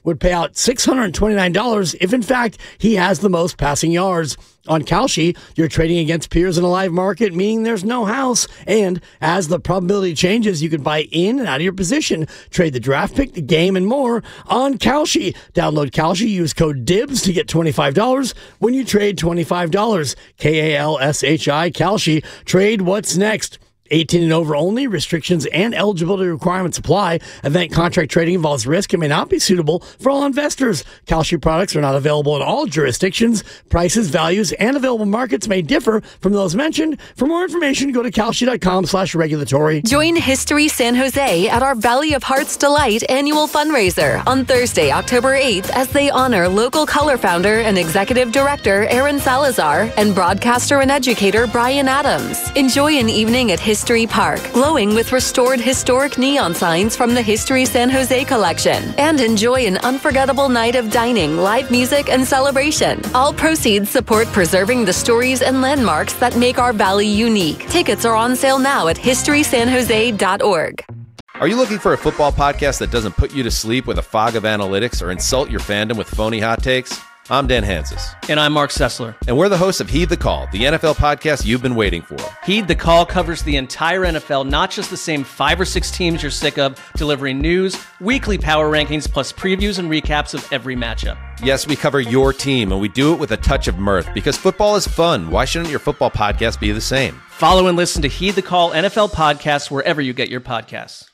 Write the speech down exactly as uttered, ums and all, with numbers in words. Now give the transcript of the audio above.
would pay out six hundred twenty-nine dollars if, in fact, he has the most passing yards. On Kalshi, you're trading against peers in a live market, meaning there's no house. And as the probability changes, you can buy in and out of your position, trade the draft pick, the game, and more on Kalshi. Download Kalshi, use code DIBS to get twenty-five dollars when you trade twenty-five dollars. K A L S H I, Kalshi. Trade what's next. eighteen and over only. Restrictions and eligibility requirements apply. Event contract trading involves risk and may not be suitable for all investors. Kalshi products are not available in all jurisdictions. Prices, values, and available markets may differ from those mentioned. For more information, go to kalshi.com slash regulatory. Join History San Jose at our Valley of Hearts Delight annual fundraiser on Thursday, October eighth, as they honor local color founder and executive director Aaron Salazar and broadcaster and educator Brian Adams. Enjoy an evening at History History Park, glowing with restored historic neon signs from the History San Jose collection. And enjoy an unforgettable night of dining, live music, and celebration. All proceeds support preserving the stories and landmarks that make our valley unique. Tickets are on sale now at history san jose dot org. Are you looking for a football podcast that doesn't put you to sleep with a fog of analytics or insult your fandom with phony hot takes? I'm Dan Hansis. And I'm Mark Sessler. And we're the hosts of Heed the Call, the N F L podcast you've been waiting for. Heed the Call covers the entire N F L, not just the same five or six teams you're sick of, delivering news, weekly power rankings, plus previews and recaps of every matchup. Yes, we cover your team, and we do it with a touch of mirth, because football is fun. Why shouldn't your football podcast be the same? Follow and listen to Heed the Call N F L podcast wherever you get your podcasts.